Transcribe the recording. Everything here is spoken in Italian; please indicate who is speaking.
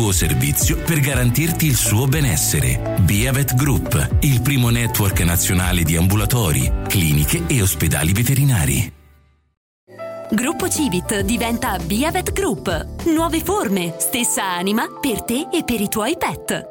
Speaker 1: servizio per garantirti il suo benessere. Biavet Group, il primo network nazionale di ambulatori, cliniche e ospedali veterinari.
Speaker 2: Gruppo Civit diventa Biavet Group. Nuove forme, stessa anima per te e per i tuoi pet.